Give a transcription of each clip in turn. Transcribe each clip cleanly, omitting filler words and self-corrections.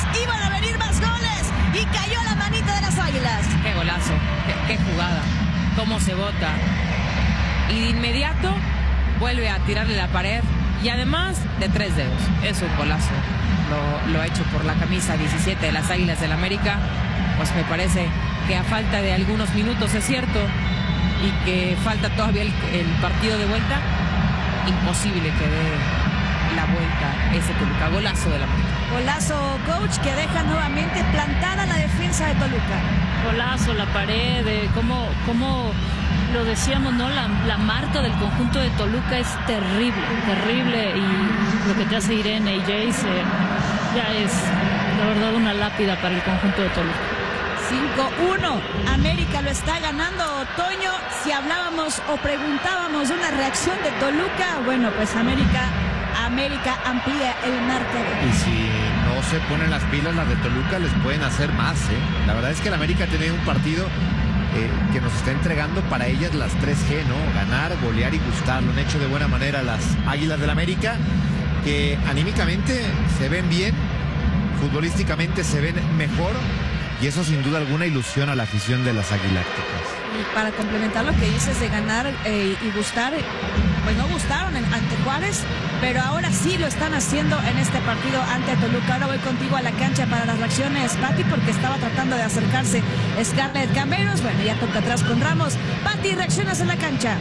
iban a venir más goles y cayó la manita de las Águilas. Qué golazo, qué jugada, cómo se bota. Y de inmediato vuelve a tirarle la pared y además de 3 dedos. Es un golazo. Lo ha hecho por la camisa 17 de las Águilas del América. Pues me parece que a falta de algunos minutos, es cierto, y que falta todavía el partido de vuelta, imposible que dé la vuelta ese Toluca. Golazo de la América. Golazo, coach, que deja nuevamente plantada la defensa de Toluca. Golazo, la pared, cómo lo decíamos, ¿no? La marca del conjunto de Toluca es terrible, y lo que te hace Irene y Jace ya es, la verdad, una lápida para el conjunto de Toluca. 5-1, América lo está ganando. Toño, si hablábamos o preguntábamos de una reacción de Toluca, bueno, pues América amplía el marcador. Y si no se ponen las pilas, las de Toluca les pueden hacer más, ¿eh? La verdad es que el América tiene un partido que nos está entregando para ellas las 3G, ¿no? Ganar, golear y gustar. Lo han hecho de buena manera las Águilas del América, que anímicamente se ven bien, futbolísticamente se ven mejor, y eso sin duda alguna ilusiona a la afición de las Aguilácticas. Y para complementar lo que dices de ganar y gustar, pues no gustaron ante Juárez, pero ahora sí lo están haciendo en este partido ante Toluca. Ahora voy contigo a la cancha para las reacciones, Pati, porque estaba tratando de acercarse Scarlett Camberos. Bueno, ya toca atrás con Ramos. Pati, reaccionas en la cancha.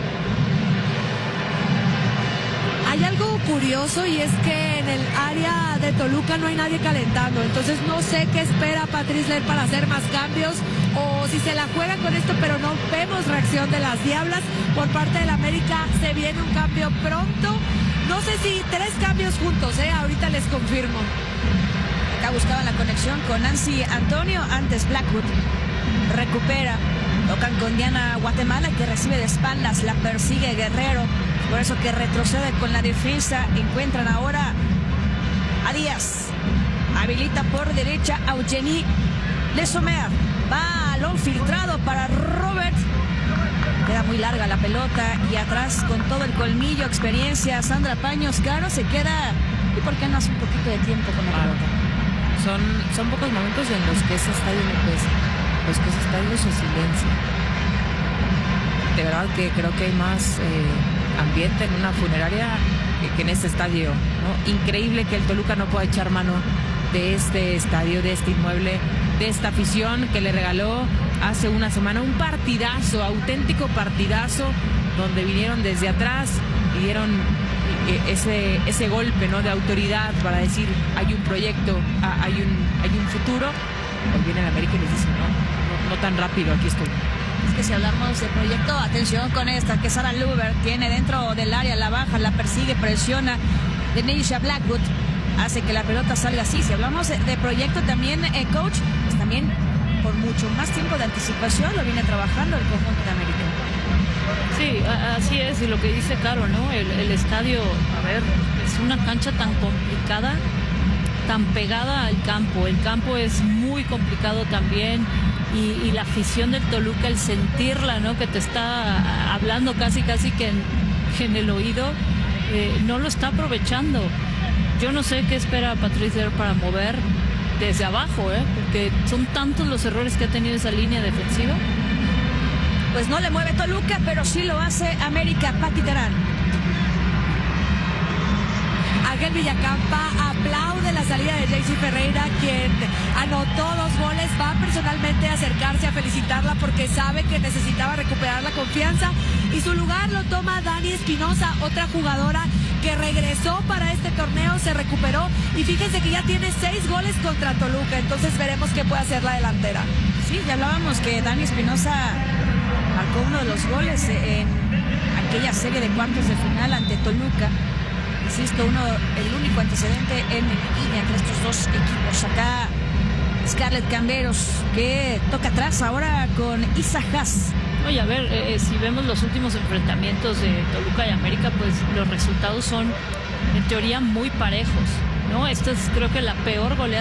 Hay algo curioso, y es que en el área de Toluca no hay nadie calentando. Entonces no sé qué espera Patrice Ler para hacer más cambios, o si se la juega con esto, pero no vemos reacción de las Diablas. Por parte del América se viene un cambio pronto. No sé si 3 cambios juntos, ahorita les confirmo. Acá buscaban la conexión con Nancy Antonio. Antes Blackwood recupera. Tocan con Diana Guatemala, que recibe de espaldas. La persigue Guerrero. Por eso que retrocede con la defensa. Encuentran ahora a Díaz. Habilita por derecha a Eugenie Lesomer. Balón filtrado para Robert. Queda muy larga la pelota. Y atrás, con todo el colmillo, experiencia, Sandra Paños Caro se queda. ¿Y por qué no hace un poquito de tiempo con la pelota? Son pocos momentos en los que ese estadio se silencia. De verdad que creo que hay más ambiente en una funeraria que en este estadio, ¿no? Increíble que el Toluca no pueda echar mano de este estadio, de este inmueble, de esta afición que le regaló hace una semana un partidazo, auténtico partidazo, donde vinieron desde atrás y dieron ese golpe, ¿no?, de autoridad para decir hay un proyecto, hay un futuro. Hoy viene el América y les dice no tan rápido, aquí estoy. Es que si hablamos de proyecto, atención con esta, que Sara Luber tiene dentro del área, la baja, la persigue, presiona. Denisha Blackwood hace que la pelota salga así. Si hablamos de proyecto también, coach, pues también por mucho más tiempo de anticipación lo viene trabajando el conjunto de América. Sí, así es, y lo que dice Caro, ¿no? El estadio, a ver, es una cancha tan complicada, tan pegada al campo. El campo es muy complicado también, y la afición del Toluca, el sentirla, ¿no?, que te está hablando casi que en el oído, no lo está aprovechando. Yo no sé qué espera Patrice Ler para mover desde abajo, porque son tantos los errores que ha tenido esa línea defensiva. Pues no le mueve Toluca, pero sí lo hace América. Pati Terán. Ángel Villacampa aplaude la salida de Jaycee Ferreira, quien anotó 2 goles. Va personalmente a acercarse a felicitarla porque sabe que necesitaba recuperar la confianza, y su lugar lo toma Dani Espinosa, otra jugadora que regresó para este torneo, se recuperó, y fíjense que ya tiene 6 goles contra Toluca. Entonces veremos qué puede hacer la delantera. Sí, ya hablábamos que Dani Espinosa marcó uno de los goles en aquella serie de cuartos de final ante Toluca. Insisto, el único antecedente en línea entre estos dos equipos. Acá Scarlett Camberos, que toca atrás ahora con Isa Haas. Oye, a ver, si vemos los últimos enfrentamientos de Toluca y América, pues los resultados son en teoría muy parejos, ¿no? Esta es, creo que, la peor goleada